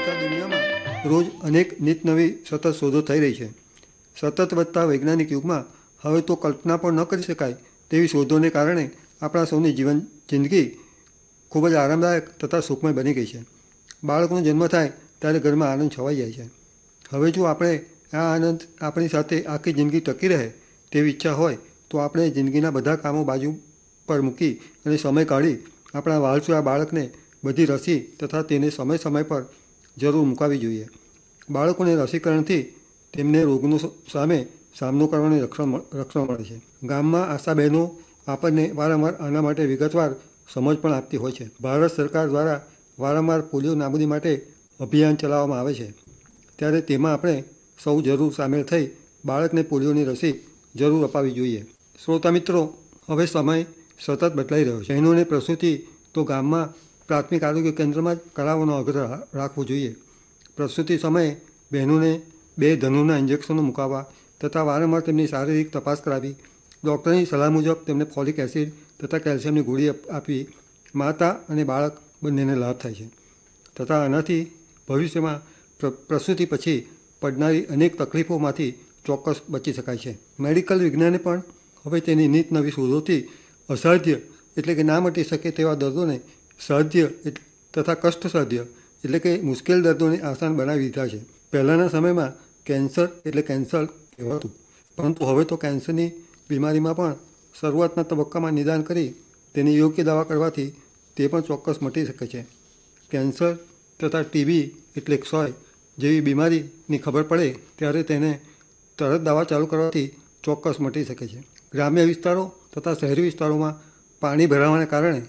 તથા દુનિયામાં રોજ અનેક નિત નવી સતત શોધો થઈ રહી છે. સતત વધતા વૈજ્ઞાનિક યુગમાં હવે તો કલ્પના પણ ન કરી શકાય તેવી શોધોને કારણે આપણા સૌની જિંદગી ખૂબ જ આરામદાયક તથા સુખમય બની ગઈ છે. બાળકનો જન્મ થાય ત્યારે ઘરમાં આનંદ છવાઈ જાય છે. હવે જો આપણે આ આનંદ આપણી સાથે આખી જિંદગી ટકી રહે તેવી ઈચ્છા હોય તો આપણે જિંદગીના બધા કામો બાજુ પર મૂકી અને સમય કાઢી આપણા વાલસુયા બાળકને બધી રસી તથા તેને સમય સમય પર જરૂર મુકાવી જોઈએ. બાળકોને રસીકરણથી તેમને રોગનો સામનો કરવાની રક્ષણ મળે છે. ગામમાં આશા બહેનો આપણને વારંવાર આના માટે વિગતવાર સમજ પણ આપતી હોય છે. ભારત સરકાર દ્વારા વારંવાર પોલિયો નાબૂદી માટે અભિયાન ચલાવવામાં આવે છે, ત્યારે તેમાં આપણે સૌ જરૂર સામેલ થઈ બાળકને પોલિયોની રસી જરૂર અપાવવી જોઈએ. શ્રોતા મિત્રો, હવે સમય સતત બદલાઈ રહ્યો છે. બહેનોને પ્રસૂતિ તો ગામમાં પ્રાથમિક આરોગ્ય કેન્દ્રમાં જ કરાવવાનો આગ્રહ રાખવો જોઈએ. પ્રસૂતિ સમયે બહેનોને 2 ધનુના ઇન્જેક્શનો મુકાવવા તથા વારંવાર તેમની શારીરિક તપાસ કરાવી, ડૉક્ટરની સલાહ મુજબ તેમને ફોલિક એસિડ તથા કેલ્શિયમની ગોળી આપવી માતા અને બાળક બંનેને લાભ થાય છે તથા આનાથી ભવિષ્યમાં પ્રસૂતિ પછી પડનારી અનેક તકલીફોમાંથી ચોક્કસ બચી શકાય છે. મેડિકલ વિજ્ઞાને પણ હવે તેની નીત નવી શોધોથી અસાધ્ય એટલે કે ના મટી શકે તેવા દર્દોને સાધ્ય તથા કષ્ટસાધ્ય એટલે કે મુશ્કેલ દર્દોને આસાન બનાવી દીધા છે. પહેલાંના સમયમાં કેન્સર એટલે કેન્સર કહેવાતું, પરંતુ હવે તો કેન્સરની બીમારીમાં પણ શરૂઆતના તબક્કામાં નિદાન કરી તેની યોગ્ય દવા કરવાથી તે પણ ચોક્કસ મટી શકે છે. કેન્સર તથા ટીબી એટલે ક્ષય જેવી બીમારીની ખબર પડે ત્યારે તેને તરત દવા ચાલુ કરવાથી ચોક્કસ મટી શકે છે. ગ્રામ્ય વિસ્તારો તથા શહેરી વિસ્તારોમાં પાણી ભરાવાને કારણે